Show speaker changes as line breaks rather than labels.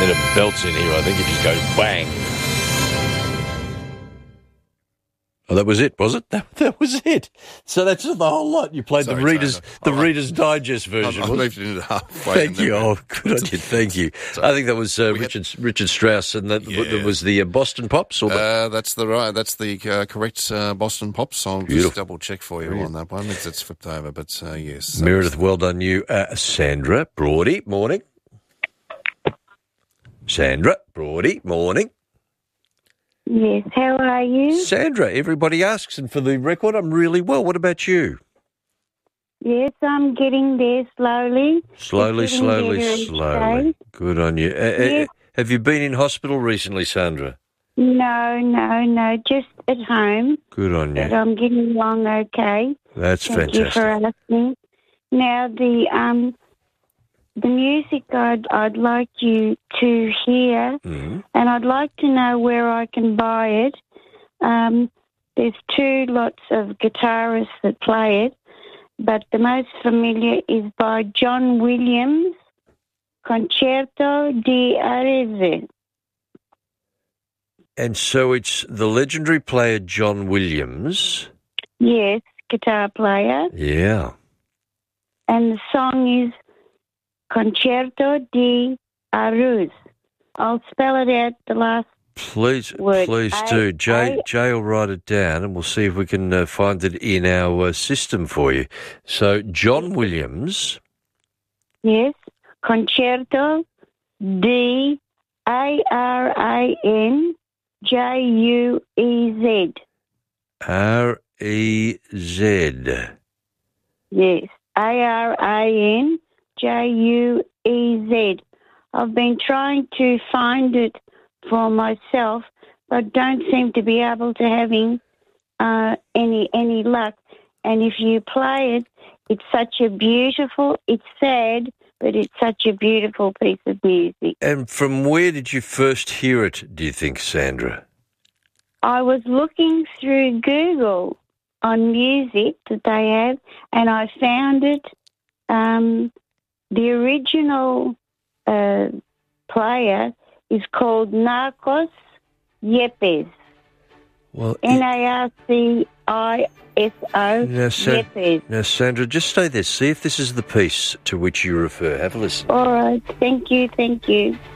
then it belts in here, I think. It just goes bang. Oh, that was it, was it? That was it. So that's the whole lot. You played the Reader's Digest version.
I moved it into halfway.
Thank you. Oh, good on you. Thank you. I think that was Richard Strauss, and that was the Boston Pops. Or
that's the correct Boston Pops. I'll just double check for you on that one. It's flipped over, but yes.
Meredith, well done you. Sandra Brody, morning. Sandra Brody, morning.
Yes, how are you?
Sandra, everybody asks, and for the record, I'm really well. What about you?
Yes, I'm getting there slowly.
Slowly. Good on you.
Yes.
Have you been in hospital recently, Sandra?
No, just at home.
Good on you.
But I'm getting along okay.
That's
fantastic.
fantastic.
Thank you for asking. Now, the music I'd like you to hear, and I'd like to know where I can buy it. There's two lots of guitarists that play it, but the most familiar is by John Williams, Concerto di Arese.
And so it's the legendary player John Williams.
Yes, guitar player.
Yeah.
And the song is Concerto di Aruse. I'll spell it out, the last word.
Please do. Jay will write it down, and we'll see if we can find it in our system for you. So, John Williams.
Yes, Concerto di Arenzez.
R-E-Z.
Yes, Arenzez. I've been trying to find it for myself, but don't seem to be able to having any luck. And if you play it, it's sad, but it's such a beautiful piece of music.
And from where did you first hear it, do you think, Sandra?
I was looking through Google on music that they have, and I found it. The original player is called Narcos Yepes.
Well,
Narciso Yepes.
Now, Sandra, just stay there. See if this is the piece to which you refer. Have a listen.
All right. Thank you.